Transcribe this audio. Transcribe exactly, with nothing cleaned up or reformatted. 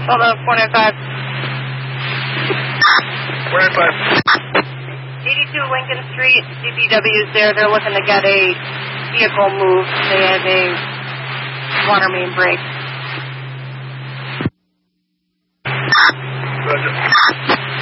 Hold on, four nine five. four nine five. eighty-two Lincoln Street, D P W's there. They're looking to get a vehicle moved. They had a water main break.